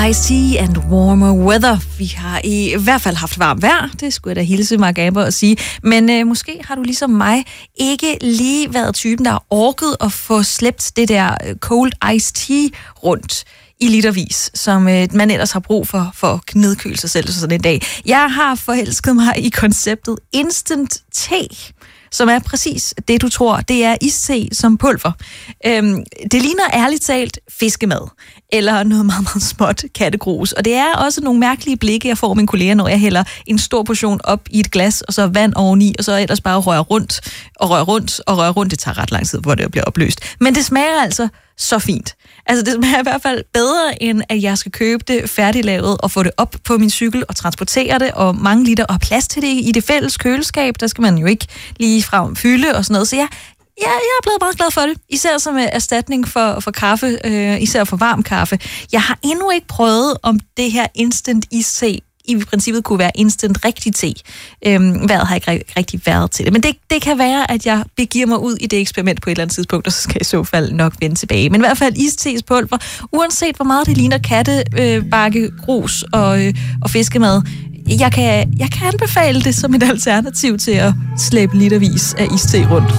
Ice-Tea and warmer weather. Vi har i hvert fald haft varmt vejr. Det skulle jeg da hilse Mark Aber og sige. Men måske har du ligesom mig ikke lige været typen, der har orket at få slæbt det der cold iced tea rundt i litervis, som man ellers har brug for at nedkøle sig selv sådan en dag. Jeg har forelsket mig i konceptet instant tea, som er præcis det, du tror. Det er iste som pulver. Det ligner ærligt talt fiskemad, eller noget meget, meget småt kattegrus. Og det er også nogle mærkelige blikke, jeg får af mine kolleger, når jeg hælder en stor portion op i et glas, og så vand oveni, og så ellers bare rører rundt. Det tager ret lang tid, hvor det bliver opløst. Men det smager altså så fint. Altså, det smager i hvert fald bedre, end at jeg skal købe det færdiglavet og få det op på min cykel og transportere det, og mange liter og plads til det i det fælles køleskab. Der skal man jo ikke lige frem fylde og sådan noget. Så jeg er blevet meget glad for det. Især som erstatning for kaffe, især for varm kaffe. Jeg har endnu ikke prøvet, om det her instant iste i princippet kunne være instant rigtig te. Vejret har ikke rigtig været til det. Men det kan være, at jeg begiver mig ud i det eksperiment på et eller andet tidspunkt, og så skal jeg i så fald nok vende tilbage. Men i hvert fald iste pulver, uanset hvor meget det ligner kattebakke, grus og fiskemad. Jeg kan anbefale det som et alternativ til at slæbe litervis af iste rundt.